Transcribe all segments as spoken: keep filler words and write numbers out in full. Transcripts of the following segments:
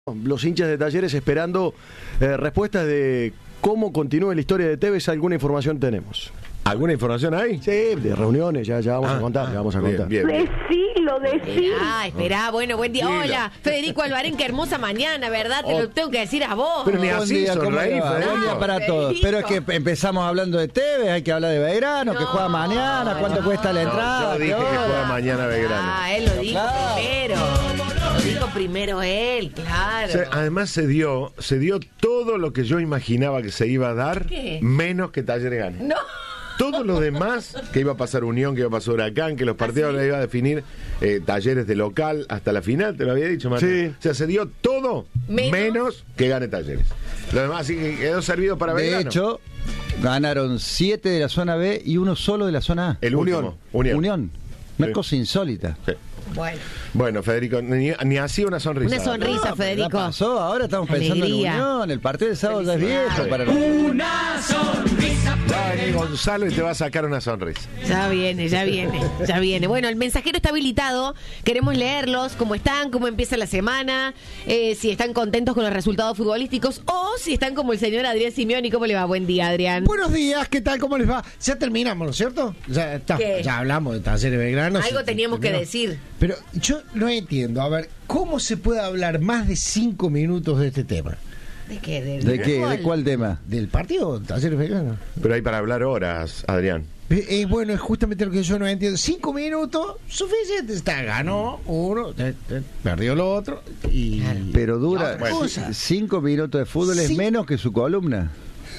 Los hinchas de Talleres esperando eh, respuestas de cómo continúa la historia de Tevez. ¿Alguna información tenemos? ¿Alguna información hay? Sí, de reuniones, ya, ya vamos ah, a contar, ah, ya vamos a bien, contar. Bien, bien. Decilo, decilo. Ah, esperá, bueno, buen día. Dilo. Hola, Federico Albarén, qué hermosa mañana, ¿verdad? Te Oh. lo tengo que decir a vos. Pero ni Buen así día, ¿cómo sonreí, le va? Federico. Buen día para Federico. todos. Pero es que empezamos hablando de Tevez, hay que hablar de Belgrano, que No, juega mañana, cuánto no. cuesta la No, entrada. yo dije ¿qué que hora? juega mañana Belgrano. Ah, él lo dijo Claro. primero. Lo dijo primero él, claro. O sea, además se dio, se dio todo lo que yo imaginaba que se iba a dar, ¿Qué? menos que Talleres gane. No. Todo lo demás, que iba a pasar Unión, que iba a pasar Huracán, que los partidos le iba a definir eh, Talleres de local hasta la final, te lo había dicho, Mateo. Sí. O sea, se dio todo Menos. menos, que gane Talleres. Lo demás sí que quedó servido para De Belgrano. hecho, ganaron siete de la zona B y uno solo de la zona A. el último, Unión. Unión. Unión. Una Sí. cosa insólita. Sí. Bueno, Bueno, Federico, ni, ni así una sonrisa. una sonrisa, No, Federico. ya pasó, ahora estamos pensando Alegría. en Unión. El partido del sábado ya es viejo Felicidades. para nosotros. Va a venir Gonzalo y te va a sacar una sonrisa. Ya viene, ya viene, ya viene. Bueno, el mensajero está habilitado. Queremos leerlos, cómo están, cómo empieza la semana, eh, si están contentos con los resultados futbolísticos o si están como el señor Adrián Simeoni. ¿Cómo le va? Buen día, Adrián. Buenos días, ¿qué tal? ¿Cómo les va? Ya terminamos, ¿no es cierto? Ya, está, ¿Qué? ya hablamos de Talleres Belgrano. Algo se- teníamos que terminó. decir. Pero yo no entiendo, a ver, ¿cómo se puede hablar más de cinco minutos de este tema? ¿De qué? ¿Del ¿De qué? fútbol? ¿De cuál tema? ¿Del partido Talleres Belgrano? Pero hay para hablar horas, Adrián. Eh, eh, bueno, es justamente lo que yo no entiendo. Cinco minutos, suficiente. Está, ganó uno, te- te- perdió lo otro y... Claro. Pero dura Otra cosa. cinco minutos de fútbol, es Sí. menos que su columna.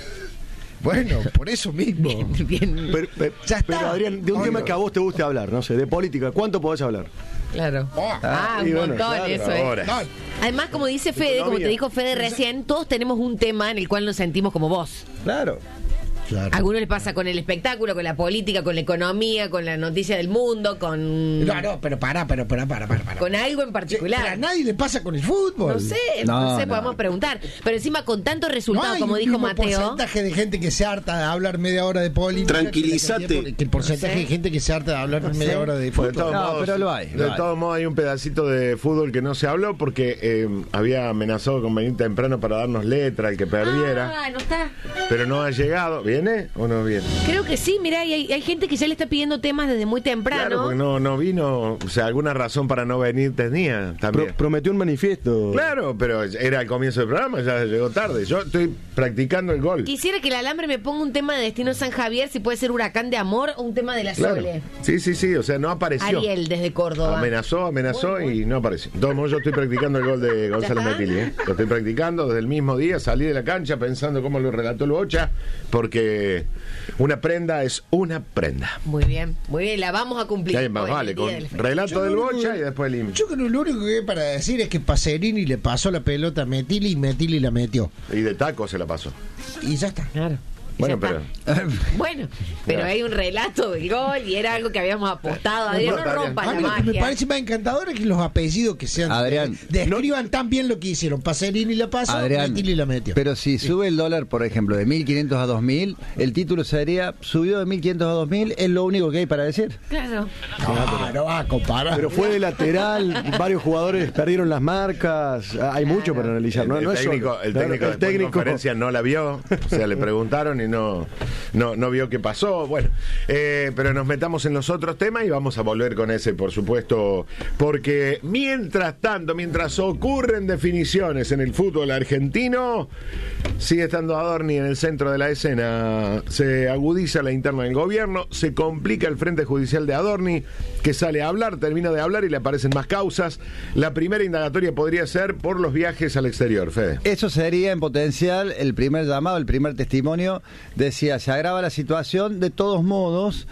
Bueno, por eso mismo. Bien, bien, Pero, pero- Ya está. pero, Adrián, de un Obvio. tema que a vos te guste hablar, no sé, de política, ¿cuánto podés hablar? claro. Ah, y un bueno, montón claro, eso, ¿eh? ahora. No, Además, como dice Fede, como Economía. te dijo Fede recién, todos tenemos un tema en el cual nos sentimos como vos. Claro. claro. A algunos les pasa con el espectáculo, con la política, con la economía, con la noticia del mundo, con, No, no, pero para, pero para, para, para. para. con algo en Pero a particular. nadie le pasa con el fútbol. No sé, No, no, sé, no. podemos preguntar. Pero encima con tantos No resultados, hay como un dijo mismo Mateo. porcentaje de gente que se harta de hablar media hora de política. Tranquilízate. Que, la cantidad- que el porcentaje No sé. de gente que se harta de hablar No media sé. hora de Pues de fútbol. todos No, modos, pero lo hay, De lo hay. todos modos hay un pedacito de fútbol que no se habló porque eh, había amenazado con venir temprano para darnos letra el que perdiera, Ah, no está. pero no ha llegado. ¿Viene o no viene? Creo que sí, mirá, y hay, hay gente que ya le está pidiendo temas desde muy Claro, temprano. porque no, no vino, o sea, alguna razón para no venir tenía también. Pro- prometió un manifiesto. Claro, pero era el comienzo del programa, ya llegó tarde. Yo estoy practicando el gol. Quisiera que el alambre me ponga un tema de Destino San Javier, si puede ser Huracán de Amor o un tema de la Claro. Sole. Sí, sí, sí, o sea, no apareció. Ariel desde Córdoba. Amenazó, amenazó Bueno, y no apareció. De todos modos, yo estoy practicando el gol de Gonzalo está? Metilli, ¿eh? Lo estoy practicando desde el mismo día, salí de la cancha pensando cómo lo relató el Bocha, porque una prenda es una prenda. Muy bien, muy bien, la vamos a cumplir. Ya, más Hoy, vale, el día con del- relato Yo del no- Bocha y después el Yo creo que lo único que hay para decir es que Pacerini le pasó la pelota a Metili y Metili la metió. Y de taco se la pasó. Y ya está. Claro. Y Bueno, ya pero... está. Bueno, pero Claro. hay un relato del gol y era algo que habíamos apostado. Adrián, no importa, Adrián. rompa A la mí lo que me magia. parece más encantador es que los apellidos que sean Adrián. describan tan bien lo que hicieron. Pacerini la pasó, Adrián, Metili la metió. pero si sube el dólar, por ejemplo, de mil quinientos a dos mil, el título sería subió de mil quinientos a dos mil, es lo único que hay para decir. Claro. No, no vas a comparar. Pero fue de lateral, varios jugadores perdieron las marcas, hay mucho para analizar. No, el, no es técnico, solo. el Claro, técnico, después de conferencia no la vio, o sea, le preguntaron y no, no, no vio qué pasó. Bueno, eh, pero nos metamos en los otros temas y vamos a volver con ese, por supuesto, porque mientras tanto, mientras ocurren definiciones en el fútbol argentino, sigue estando Adorni en el centro de la escena. Se agudiza la interna del gobierno, se complica el frente judicial de Adorni, que sale a hablar, termina de hablar y le aparecen más causas. La primera indagatoria podría ser por los viajes al exterior, Fede. Eso sería en potencial el primer llamado, el primer testimonio. Decía, se agrava la situación, de todos modos,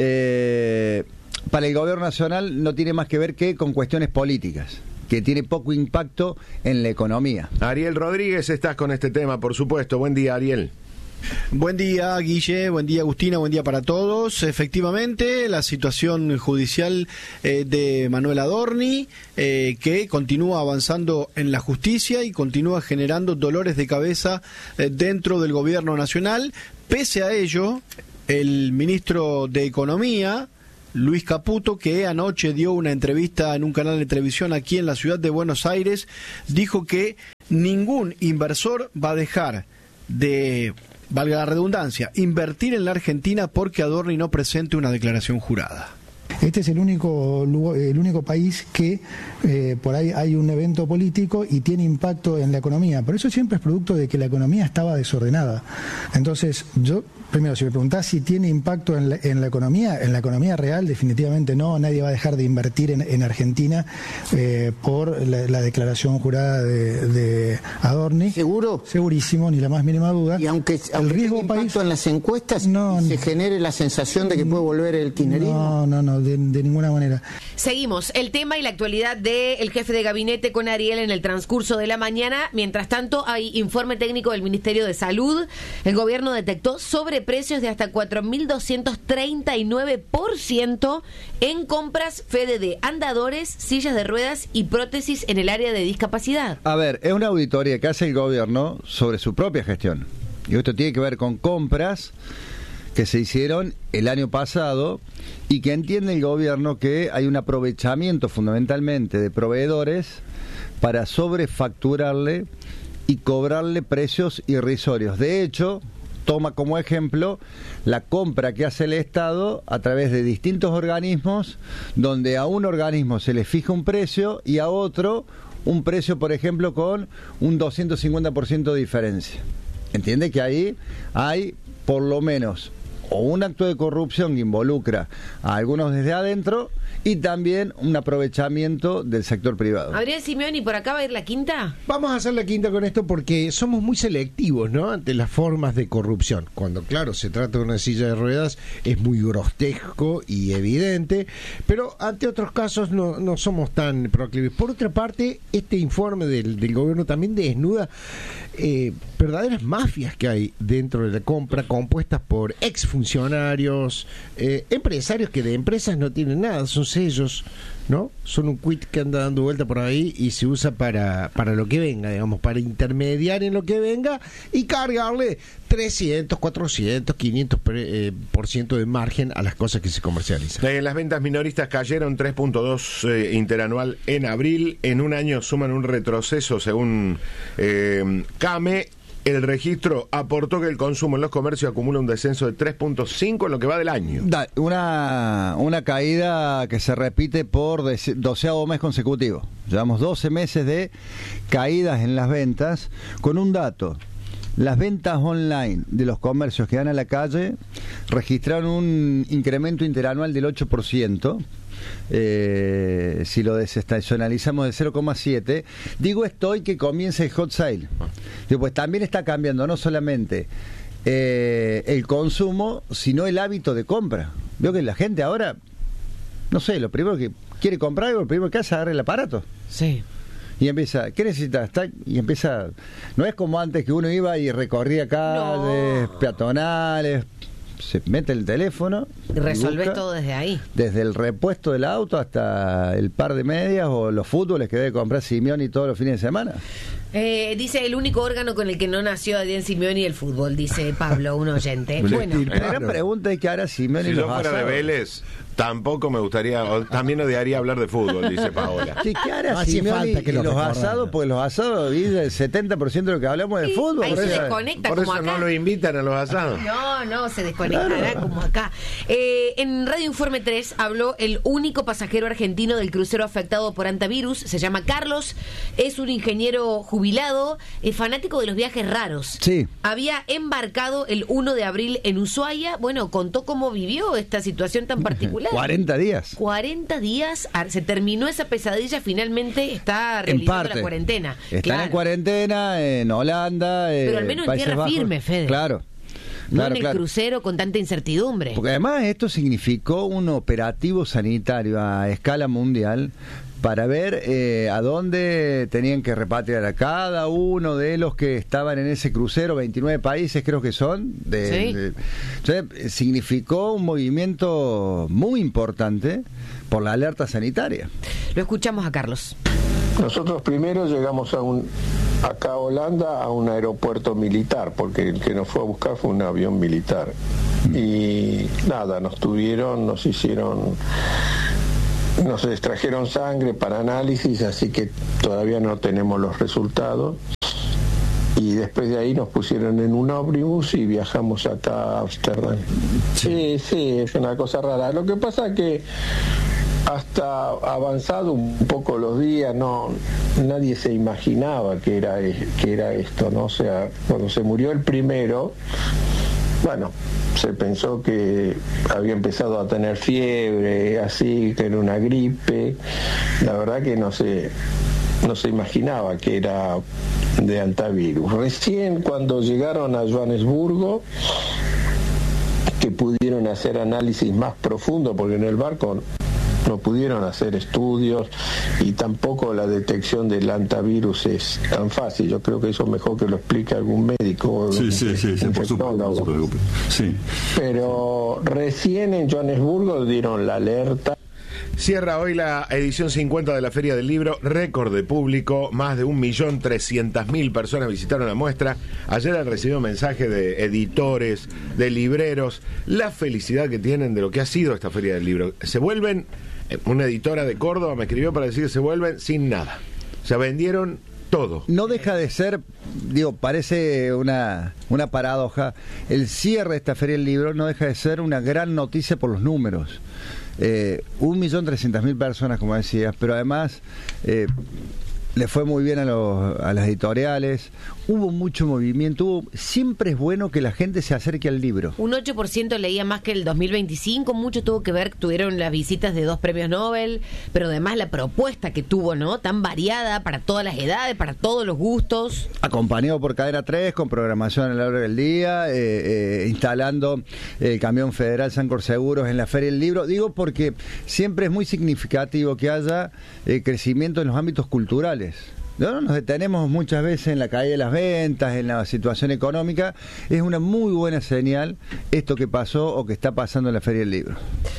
eh, para el gobierno nacional no tiene más que ver que con cuestiones políticas, que tiene poco impacto en la economía. Ariel Rodríguez, estás con este tema, por supuesto. Buen día, Ariel. Buen día, Guille, buen día, Agustina, buen día para todos. Efectivamente, la situación judicial eh, de Manuel Adorni, eh, que continúa avanzando en la justicia y continúa generando dolores de cabeza eh, dentro del gobierno nacional. Pese a ello, el ministro de Economía Luis Caputo, que anoche dio una entrevista en un canal de televisión aquí en la ciudad de Buenos Aires, dijo que ningún inversor va a dejar de, valga la redundancia, invertir en la Argentina porque Adorni no presente una declaración jurada. Este es el único lugar, el único país que eh, por ahí hay un evento político y tiene impacto en la economía. Pero eso siempre es producto de que la economía estaba desordenada. Entonces, yo, primero, si me preguntás si tiene impacto en la, en la economía, en la economía real, definitivamente no. Nadie va a dejar de invertir en, en Argentina eh, por la, la declaración jurada de, de Adorni. ¿Seguro? Segurísimo, ni la más mínima duda. Y aunque, aunque el riesgo tenga impacto país, en las encuestas, no, se genere la sensación de que puede volver el kirchnerismo. No, no, no, de, de ninguna manera. Seguimos el tema y la actualidad del jefe de gabinete con Ariel en el transcurso de la mañana. Mientras tanto, hay informe técnico del Ministerio de Salud. El gobierno detectó sobreprecios de hasta cuatro mil doscientos treinta y nueve por ciento en compras, Fede, de andadores, sillas de ruedas y prótesis en el área de discapacidad. A ver, es una auditoría que hace el gobierno sobre su propia gestión. Y esto tiene que ver con compras que se hicieron el año pasado y que entiende el gobierno que hay un aprovechamiento fundamentalmente de proveedores para sobrefacturarle y cobrarle precios irrisorios. De hecho, toma como ejemplo la compra que hace el Estado a través de distintos organismos, donde a un organismo se le fija un precio y a otro un precio, por ejemplo, con un doscientos cincuenta por ciento de diferencia. Entiende que ahí hay por lo menos o un acto de corrupción que involucra a algunos desde adentro y también un aprovechamiento del sector privado. Adrián Simeoni, ¿por acá va a ir la quinta? Vamos a hacer la quinta con esto porque somos muy selectivos, ¿no?, ante las formas de corrupción. Cuando, claro, se trata de una silla de ruedas, es muy grotesco y evidente, pero ante otros casos no, no somos tan proclives. Por otra parte, este informe del, del gobierno también desnuda eh, verdaderas mafias que hay dentro de la compra, compuestas por exfuncionarios, eh, empresarios que de empresas no tienen nada, son sellos, ¿no? Son un quit que anda dando vuelta por ahí y se usa para, para lo que venga, digamos, para intermediar en lo que venga y cargarle trescientos, cuatrocientos, quinientos por ciento eh, por ciento de margen a las cosas que se comercializan. Eh, las ventas minoristas cayeron tres punto dos eh, interanual en abril. En un año suman un retroceso según eh, CAME. El registro aportó que el consumo en los comercios acumula un descenso de tres punto cinco en lo que va del año. Da, una, una caída que se repite por doceavo mes consecutivo. Llevamos doce meses de caídas en las ventas, con un dato. Las ventas online de los comercios que dan a la calle registraron un incremento interanual del ocho por ciento. Eh, si lo desestacionalizamos de cero coma siete, digo esto hoy que comienza el hot sale. Digo, pues también está cambiando no solamente eh, el consumo, sino el hábito de compra. Veo que la gente ahora, no sé, lo primero que quiere comprar algo, lo primero que hace es agarrar el aparato. Sí. Y empieza, ¿qué necesitas? Y empieza, no es como antes que uno iba y recorría calles, no. peatonales, se mete el teléfono y resolvés todo desde ahí, desde el repuesto del auto hasta el par de medias o los fútboles que debe comprar Simeoni todos los fines de semana. Eh, dice el único órgano con el que no nació Adrián Simeoni, el fútbol, dice Pablo, un oyente. Bueno, la gran pregunta es que ahora Simeoni, si los yo fuera asados, de Vélez, tampoco me gustaría, o también odiaría hablar de fútbol, dice Paola. ¿Qué, qué hará No hace Simeoni falta que y lo los recordara. asados? Porque los asados viven el setenta por ciento de lo que hablamos de sí, fútbol. ahí Por se eso- desconecta Por como eso acá. no lo invitan a los asados. No, no, se desconectará como acá. Eh, en Radio Informe tres habló el único pasajero argentino del crucero afectado por antivirus. Se llama Carlos, es un ingeniero jubilado, es fanático de los viajes raros. Sí. Había embarcado el uno de abril en Ushuaia. Bueno, contó cómo vivió esta situación tan particular. cuarenta días. cuarenta días, ar- se terminó esa pesadilla, finalmente está En realizando parte. la cuarentena. Están Claro. en cuarentena en Holanda. eh, Pero al menos en Países tierra Bajos. firme, Fede. Claro. No Claro, en el claro. crucero con tanta incertidumbre. Porque además esto significó un operativo sanitario a escala mundial para ver eh, a dónde tenían que repatriar a cada uno de los que estaban en ese crucero, veintinueve países creo que son. De, Sí. de- entonces, significó un movimiento muy importante por la alerta sanitaria. Lo escuchamos a Carlos. Nosotros primero llegamos a un, acá a Holanda a un aeropuerto militar, porque el que nos fue a buscar fue un avión militar. Y nada, nos tuvieron, nos hicieron, nos extrajeron sangre para análisis, así que todavía no tenemos los resultados. Y después de ahí nos pusieron en un ómnibus y viajamos acá a Ámsterdam. Sí, sí, es una cosa rara. Lo que pasa es que hasta avanzado un poco los días, no, nadie se imaginaba que era, que era esto, ¿no? O sea, cuando se murió el primero, bueno, se pensó que había empezado a tener fiebre, así, que era una gripe. La verdad que no se, no se imaginaba que era de antivirus. Recién cuando llegaron a Johannesburgo, que pudieron hacer análisis más profundo, porque en el barco no pudieron hacer estudios y tampoco la detección del antivirus es tan fácil. Yo creo que eso mejor que lo explique algún médico. Sí, sí, sí, sí, por supuesto, no se preocupe. Sí. Pero recién en Johannesburgo dieron la alerta. Cierra hoy la edición cincuenta de la Feria del Libro, récord de público, más de un millón trescientas mil personas visitaron la muestra. Ayer han recibido mensajes de editores, de libreros, la felicidad que tienen de lo que ha sido esta Feria del Libro. Se vuelven, una editora de Córdoba me escribió para decir que se vuelven sin nada. O sea, vendieron todo. No deja de ser, digo, parece una, una paradoja, el cierre de esta Feria del Libro no deja de ser una gran noticia por los números. Eh, un millón trescientas mil personas, como decías, pero además eh, le fue muy bien a, los, a las editoriales, hubo mucho movimiento, hubo, siempre es bueno que la gente se acerque al libro. Un ocho por ciento leía más que el dos mil veinticinco, mucho tuvo que ver, tuvieron las visitas de dos premios Nobel, pero además la propuesta que tuvo, ¿no? Tan variada para todas las edades, para todos los gustos. Acompañado por Cadena tres, con programación a la hora del día, eh, eh, instalando el camión federal Sancor Seguros en la Feria del Libro. Digo porque siempre es muy significativo que haya eh, crecimiento en los ámbitos culturales. No nos detenemos muchas veces en la caída de las ventas, en la situación económica. Es una muy buena señal esto que pasó o que está pasando en la Feria del Libro.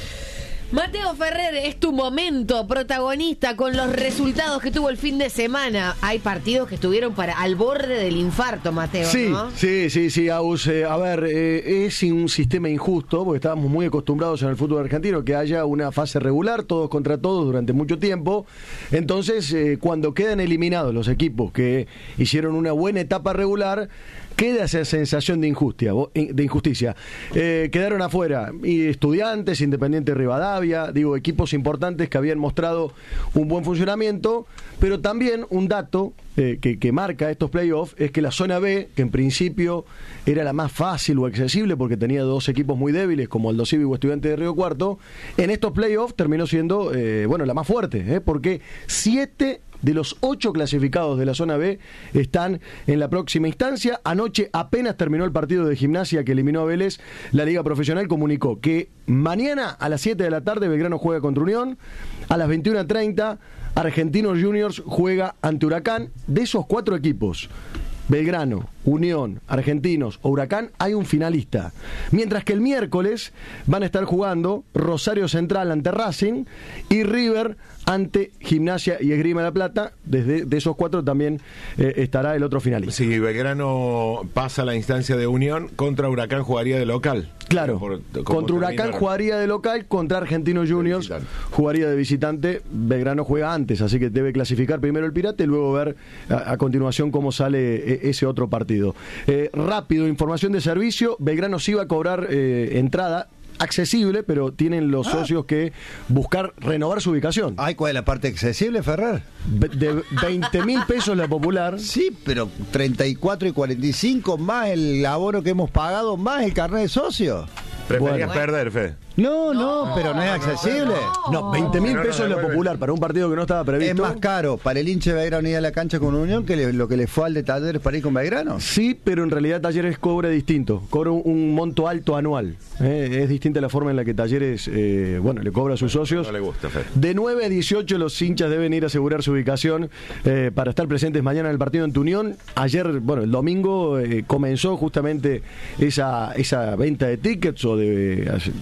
Mateo Ferrer, es tu momento, protagonista con los resultados que tuvo el fin de semana. Hay partidos que estuvieron para al borde del infarto, Mateo, sí, ¿no? Sí, sí, sí, Agus. Eh, a ver, eh, es un sistema injusto, porque estábamos muy acostumbrados en el fútbol argentino que haya una fase regular, todos contra todos, durante mucho tiempo. Entonces, eh, cuando quedan eliminados los equipos que hicieron una buena etapa regular, queda esa sensación de injusticia. De injusticia. Eh, quedaron afuera y Estudiantes, Independiente Rivadavia, digo, equipos importantes que habían mostrado un buen funcionamiento, pero también un dato eh, que, que marca estos playoffs es que la zona B, que en principio era la más fácil o accesible porque tenía dos equipos muy débiles como Aldo Civi o Estudiantes de Río Cuarto, en estos playoffs terminó siendo eh, bueno, la más fuerte, eh, porque siete de los ocho clasificados de la zona B están en la próxima instancia. Anoche apenas terminó el partido de Gimnasia que eliminó a Vélez. La Liga Profesional comunicó que mañana a las siete de la tarde Belgrano juega contra Unión, a las veintiuna treinta Argentinos Juniors juega ante Huracán. De esos cuatro equipos, Belgrano, Unión, Argentinos o Huracán, hay un finalista. Mientras que el miércoles van a estar jugando Rosario Central ante Racing y River ante Gimnasia y Esgrima de la Plata. Desde de esos cuatro también eh, estará el otro finalista. Si Belgrano pasa a la instancia de Unión, contra Huracán jugaría de local. Claro, por, contra Huracán jugaría de local, contra Argentinos Juniors jugaría de visitante. Belgrano juega antes, así que debe clasificar primero el Pirata y luego ver a, a continuación cómo sale eh, ese otro partido. Eh, rápido, información de servicio. Belgrano sí va a cobrar eh, entrada accesible, pero tienen los ah. socios que buscar renovar su ubicación. Ay, ¿cuál es la parte accesible, Ferrer? De veinte mil pesos la popular. Sí, pero treinta y cuatro y cuarenta y cinco más el abono que hemos pagado, más el carnet de socio. Preferías bueno. perder, Fede. No, no, no, pero no es accesible. No, veinte mil pesos es lo popular para un partido que no estaba previsto. Es más caro para el hincha de Belgrano ir a la cancha con Unión que le, lo que le fue al de Talleres para ir con Belgrano. Sí, pero en realidad Talleres cobra distinto. Cobra un, un monto alto anual. Eh, es distinta la forma en la que Talleres, eh, bueno, le cobra a sus socios. No le gusta, Fede. De nueve a dieciocho los hinchas deben ir a asegurar su ubicación eh, para estar presentes mañana en el partido ante Unión. Ayer, bueno, el domingo eh, comenzó justamente esa, esa venta de tickets o de para, para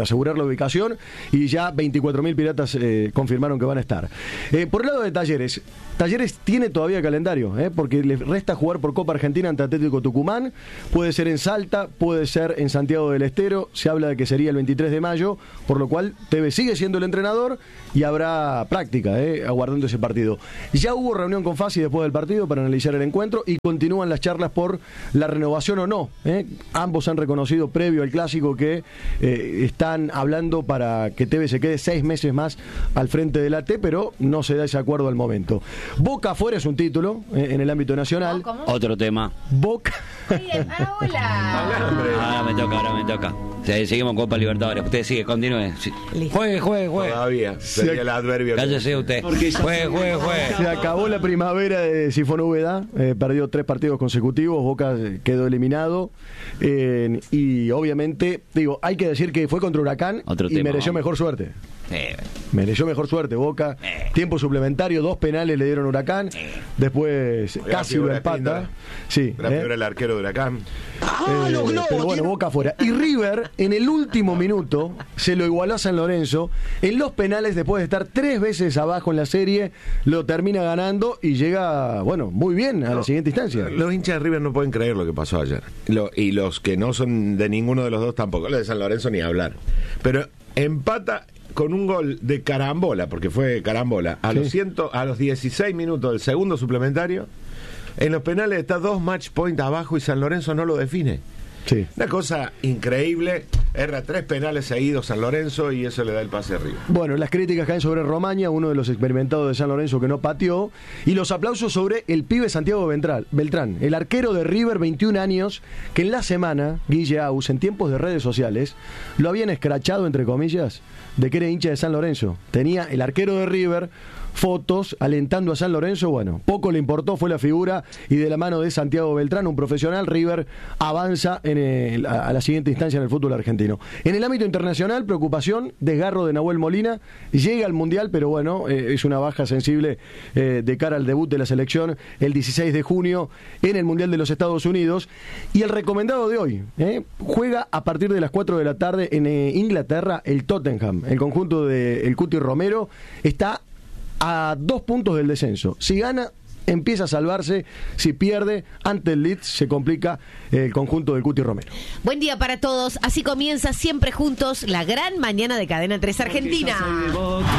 asegurar la ubicación y ya veinticuatro mil piratas eh, confirmaron que van a estar. Eh, por el lado de Talleres, Talleres tiene todavía calendario, eh, porque le resta jugar por Copa Argentina ante Atlético Tucumán, puede ser en Salta, puede ser en Santiago del Estero, se habla de que sería el veintitrés de mayo, por lo cual Tevez sigue siendo el entrenador y habrá práctica, eh, aguardando ese partido. Ya hubo reunión con Fassi después del partido para analizar el encuentro y continúan las charlas por la renovación o no. Eh. Ambos han reconocido previo al clásico que eh, están hablando para que Tevez se quede seis meses más al frente del A T, pero no se da ese acuerdo al momento. Boca afuera es un título eh, en el ámbito nacional. ¿Cómo? Otro tema. Boca. Ah, hola. Ahora me toca, ahora me toca. Sí, seguimos con Copa Libertadores. Usted sigue, continúe. Sí. Juegue, juegue, juegue. Todavía. Sería el adverbio. Cállese usted. Juegue, juegue, juegue. Se acabó la primavera de Sifón Úbeda, eh, perdió tres partidos consecutivos, Boca quedó eliminado eh, y obviamente, digo, hay que decir que fue contra Huracán Otro y tema, mereció vamos. mejor suerte. Eh, Mereció mejor suerte Boca. Eh. Tiempo suplementario, dos penales le dieron Huracán. Eh. Después Gran casi lo figura empata. Espíndola. Sí, Gran eh. figura el arquero de Huracán. Eh, pero bueno, Boca afuera. Y River, en el último minuto, se lo igualó a San Lorenzo. En los penales, después de estar tres veces abajo en la serie, lo termina ganando y llega, bueno, muy bien a la siguiente instancia. Los hinchas de River no pueden creer lo que pasó ayer. Lo- y los que no son de ninguno de los dos tampoco. Los de San Lorenzo ni hablar. Pero empata con un gol de carambola, porque fue carambola, a, Sí. los, ciento, a los dieciséis minutos del segundo suplementario. En los penales está dos match point abajo y San Lorenzo no lo define. Sí. Una cosa increíble. Erra tres penales seguidos San Lorenzo y eso le da el pase arriba. Bueno, las críticas caen sobre Romaña, uno de los experimentados de San Lorenzo que no pateó, y los aplausos sobre el pibe Santiago Beltrán, Beltrán, el arquero de River, veintiún años, que en la semana, Guille Aus, en tiempos de redes sociales, lo habían escrachado, entre comillas, de que era hincha de San Lorenzo. Tenía el arquero de River fotos alentando a San Lorenzo. Bueno, poco le importó, fue la figura, y de la mano de Santiago Beltrán, un profesional, River avanza en el, a, a la siguiente instancia en el fútbol argentino. En el ámbito internacional, preocupación, desgarro de Nahuel Molina, llega al Mundial, pero bueno, eh, es una baja sensible eh, de cara al debut de la selección el dieciséis de junio en el Mundial de los Estados Unidos. Y el recomendado de hoy, eh, juega a partir de las cuatro de la tarde en eh, Inglaterra el Tottenham, el conjunto de el Cuti Romero, está a dos puntos del descenso. Si gana, empieza a salvarse. Si pierde, ante el Leeds se complica el conjunto del Cuti Romero. Buen día para todos. Así comienza siempre juntos la gran mañana de Cadena tres Argentina.